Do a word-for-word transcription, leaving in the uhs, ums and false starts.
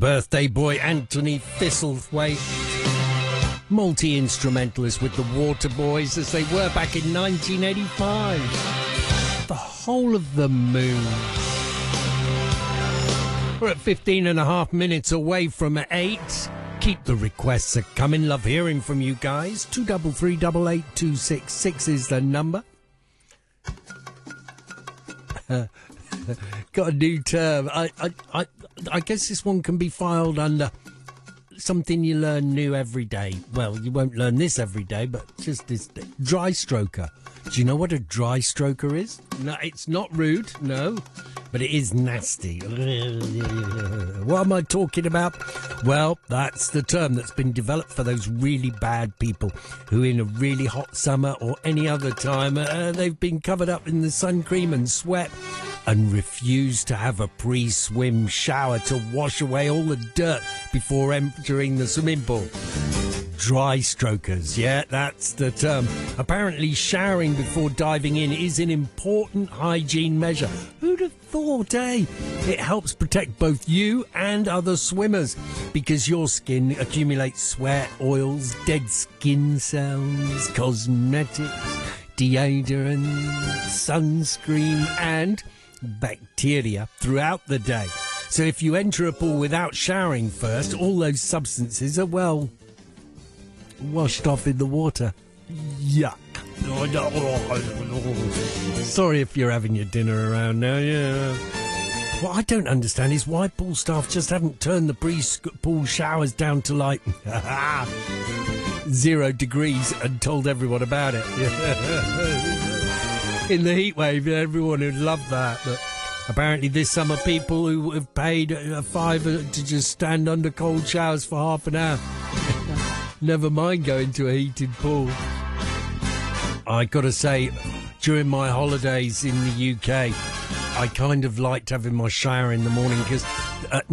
birthday boy Anthony Thistlethwaite, multi-instrumentalist with the Waterboys as they were back in nineteen eighty-five. The Whole of the Moon. We're at fifteen and a half minutes away from eight. Keep the requests coming. Love hearing from you guys. Two double three double eight two six six is the number. Got a new term. I, I, I, I guess this one can be filed under something you learn new every day. Well, you won't learn this every day, but just this dry stroker. Do you know what a dry stroker is? No, it's not rude, no, but it is nasty. What am I talking about? Well, that's the term that's been developed for those really bad people who in a really hot summer or any other time, uh, they've been covered up in the sun cream and sweat and refuse to have a pre-swim shower to wash away all the dirt before entering the swimming pool. Dry strokers, yeah, that's the term. Apparently showering before diving in is an important hygiene measure. Who'd have thought, eh? It helps protect both you and other swimmers because your skin accumulates sweat, oils, dead skin cells, cosmetics, deodorant, sunscreen and bacteria throughout the day. So if you enter a pool without showering first, all those substances are, well, washed off in the water. Yuck. Sorry if you're having your dinner around now, yeah. What I don't understand is why pool staff just haven't turned the pre-pool showers down to like zero degrees and told everyone about it. In the heat wave, everyone would love that, but apparently this summer people who have paid a fiver to just stand under cold showers for half an hour. Never mind going to a heated pool. I gotta say, during my holidays in the U K, I kind of liked having my shower in the morning because at